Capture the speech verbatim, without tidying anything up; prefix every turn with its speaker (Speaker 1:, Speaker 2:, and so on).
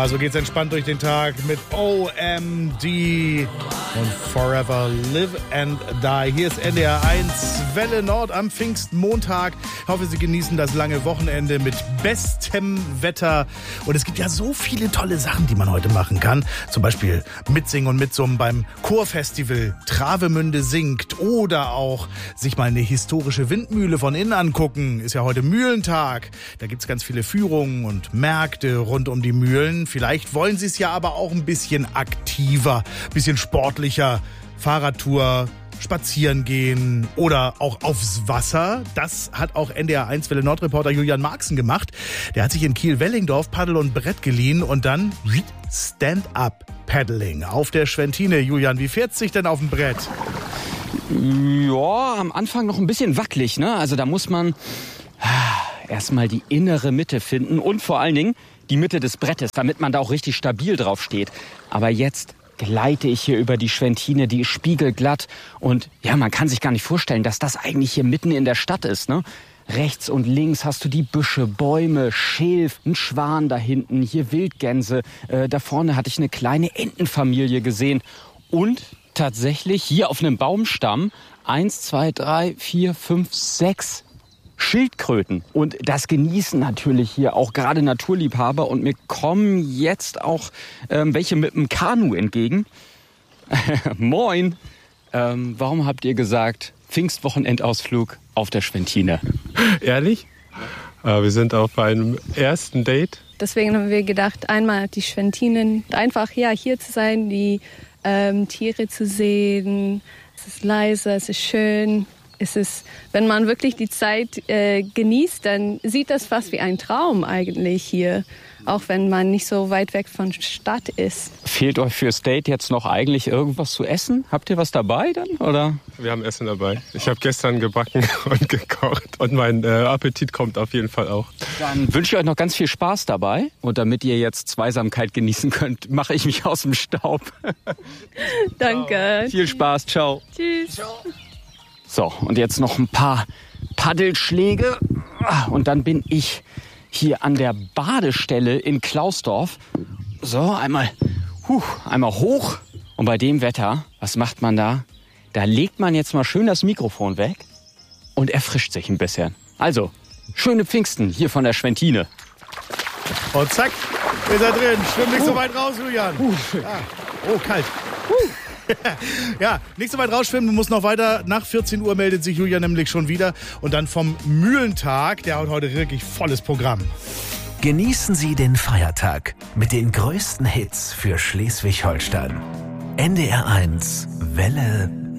Speaker 1: Ja, so geht's entspannt durch den Tag mit O M D und Forever Live and Die. Hier ist N D R eins Welle Nord am Pfingstmontag. Ich hoffe, Sie genießen das lange Wochenende mit bestem Wetter. Und es gibt ja so viele tolle Sachen, die man heute machen kann. Zum Beispiel mitsingen und mitsummen beim Chorfestival Travemünde singt. Oder auch sich mal eine historische Windmühle von innen angucken. Ist ja heute Mühlentag. Da gibt's ganz viele Führungen und Märkte rund um die Mühlen. Vielleicht wollen Sie es ja aber auch ein bisschen aktiver, ein bisschen sportlicher. Fahrradtour, spazieren gehen oder auch aufs Wasser. Das hat auch N D R eins Welle Nord-Reporter Julian Marxen gemacht. Der hat sich in Kiel-Wellingdorf Paddel und Brett geliehen und dann Stand-up-Paddling auf der Schwentine. Julian, wie fährt sich denn auf dem Brett?
Speaker 2: Ja, am Anfang noch ein bisschen wackelig, ne? Also da muss man erstmal die innere Mitte finden und vor allen Dingen die Mitte des Brettes, damit man da auch richtig stabil drauf steht. Aber jetzt gleite ich hier über die Schwentine, die ist spiegelglatt. Und ja, man kann sich gar nicht vorstellen, dass das eigentlich hier mitten in der Stadt ist, ne? Rechts und links hast du die Büsche, Bäume, Schilf, ein Schwan da hinten, hier Wildgänse. Äh, da vorne hatte ich eine kleine Entenfamilie gesehen. Und tatsächlich hier auf einem Baumstamm eins, zwei, drei, vier, fünf, sechs Schildkröten. Und das genießen natürlich hier auch gerade Naturliebhaber. Und mir kommen jetzt auch ähm, welche mit dem Kanu entgegen. Moin. Ähm, warum habt ihr gesagt, Pfingstwochenendausflug auf der Schwentine?
Speaker 3: Ehrlich? Äh, wir sind auf einem ersten Date.
Speaker 4: Deswegen haben wir gedacht, einmal die Schwentinen, einfach ja, hier zu sein, die ähm, Tiere zu sehen. Es ist leise, es ist schön. Es ist, wenn man wirklich die Zeit äh, genießt, dann sieht das fast wie ein Traum eigentlich hier, auch wenn man nicht so weit weg von Stadt ist.
Speaker 2: Fehlt euch fürs Date jetzt noch eigentlich irgendwas zu essen? Habt ihr was dabei dann, oder?
Speaker 3: Wir haben Essen dabei. Ich habe gestern gebacken und gekocht und mein äh, Appetit kommt auf jeden Fall auch.
Speaker 2: Dann wünsche ich euch noch ganz viel Spaß dabei. Und damit ihr jetzt Zweisamkeit genießen könnt, mache ich mich aus dem Staub.
Speaker 4: Danke.
Speaker 2: Viel Spaß, ciao.
Speaker 4: Tschüss.
Speaker 2: Ciao. So, und jetzt noch ein paar Paddelschläge. Und dann bin ich hier an der Badestelle in Klausdorf. So, einmal, huh, einmal hoch. Und bei dem Wetter, was macht man da? Da legt man jetzt mal schön das Mikrofon weg und erfrischt sich ein bisschen. Also, schöne Pfingsten hier von der Schwentine.
Speaker 1: Und zack, ist er drin. Schwimm nicht uh. so weit raus, Julian. Uh. Ah. Oh, kalt. Uh. Ja, nicht so weit rausschwimmen, du musst noch weiter. Nach vierzehn Uhr meldet sich Julian nämlich schon wieder. Und dann vom Mühlentag, der hat heute wirklich volles Programm.
Speaker 5: Genießen Sie den Feiertag mit den größten Hits für Schleswig-Holstein. N D R eins Welle